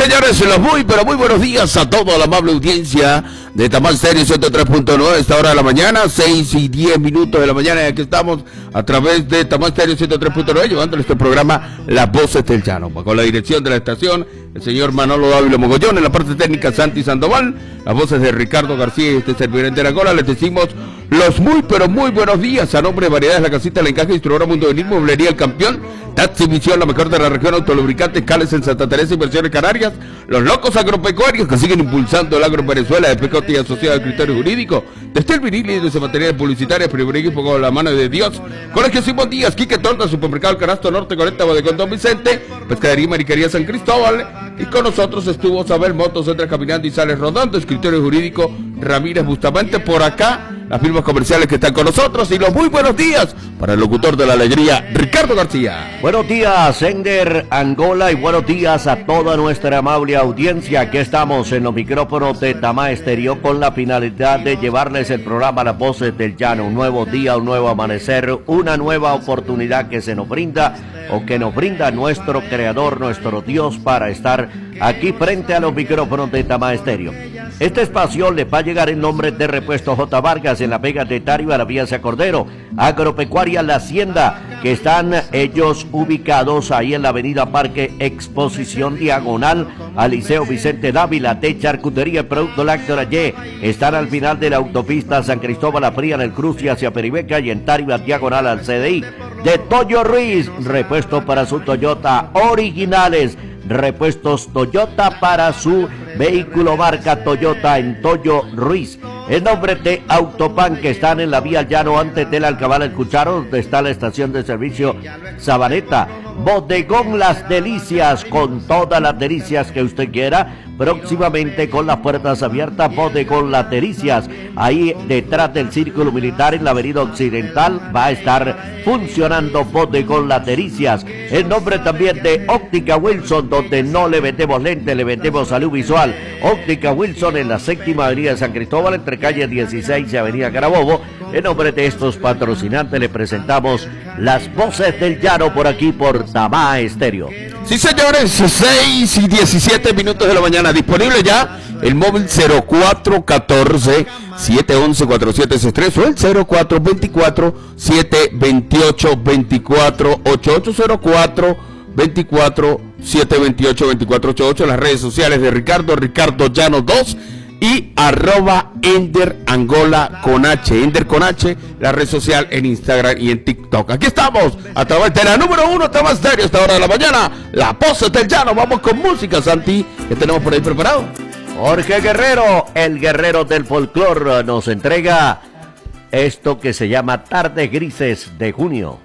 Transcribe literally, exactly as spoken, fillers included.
señores, los muy, pero muy buenos días a toda la amable audiencia de Tamás Stereo ciento tres punto nueve a esta hora de la mañana, seis y diez minutos de la mañana, y aquí estamos a través de Tamás Stereo ciento tres punto nueve, llevándole este programa Las Voces del Llano, con la dirección de la estación, el señor Manolo Dávila Mogollón, en la parte técnica Santi Sandoval, las voces de Ricardo García y este servidor de Angola. Les decimos los muy, pero muy buenos días a nombre de Variedades La Casita, La Encaje, Distribuidora Mundo Venir, Mueblería El Campeón, Taxi Visión, la mejor de la región, Autolubricantes, Cales en Santa Teresa, Inversiones Canarias, los locos agropecuarios que siguen impulsando el agro en Venezuela, de Pecote y Asociado al Criterio Jurídico, desde el vinil y desde materiales publicitarios, primer equipo con la mano de Dios, Colegio Simón Díaz, Quique Torta, Supermercado El Canasto Norte, cuarenta, Bodegón Don Vicente, Pescadería y Mariquería San Cristóbal, y con nosotros estuvo Sabel Motos, Entra Caminando y Sales Rodando, Escritorio Jurídico Ramírez Bustamante, por acá las firmas comerciales que están con nosotros, y los muy buenos días para el locutor de la alegría, Ricardo García. Buenos días, Ender Angola, y buenos días a toda nuestra amable audiencia. Aquí estamos en los micrófonos de Tamás Stereo con la finalidad de llevarles el programa Las Voces del Llano. Un nuevo día, un nuevo amanecer, una nueva oportunidad que se nos brinda o que nos brinda nuestro Creador, nuestro Dios, para estar aquí frente a los micrófonos de Tamás Stereo. Este espacio le va a llegar en nombre de Repuesto J. Vargas en la Vega de Tario a la Vía San Cordero, Agropecuaria La Hacienda, que están ellos ubicados ahí en la avenida Parque Exposición diagonal al Liceo Vicente Dávila. De Charcutería y Producto Lácteo Y están al final de la autopista San Cristóbal La Fría en el cruce hacia Peribeca, y en Tario diagonal al C D I. De Toyo Ruiz, repuesto para su Toyota originales, repuestos Toyota para su vehículo marca Toyota en Toyo Ruiz. En nombre de Autopan, que están en la vía Llano antes del Alcabal El Cucharo, donde está la estación de servicio Sabaneta. Bodegón Las Delicias, con todas las delicias que usted quiera, próximamente con las puertas abiertas. Bodegón Las Delicias, ahí detrás del Círculo Militar en la avenida Occidental va a estar funcionando Bodegón Las Delicias. En nombre también de Óptica Wilson, donde no le vendemos lentes, le vendemos salud visual. Óptica Wilson en la séptima avenida de San Cristóbal, entre calle dieciséis y avenida Carabobo. En nombre de estos patrocinantes le presentamos Las Voces del Llano por aquí por Tamás Stereo. Sí, señores, seis y diecisiete minutos de la mañana, disponible ya el móvil cero cuatro uno cuatro, siete uno uno, cuatro siete seis tres o el cero cuatro dos cuatro, siete dos ocho, dos cuatro ocho ocho, cero cuatro dos cuatro, siete dos ocho, dos cuatro ocho ocho, las redes sociales de Ricardo, Ricardo Llano dos, y arroba Ender Angola con H, Ender con H, la red social en Instagram y en TikTok. Aquí estamos, a través de la número uno, Tamás Stereo, a esta hora de la mañana, La Voces del Llano. Vamos con música, Santi, ¿qué tenemos por ahí preparado? Jorge Guerrero, el guerrero del folclore, nos entrega esto que se llama Tardes Grises de Junio.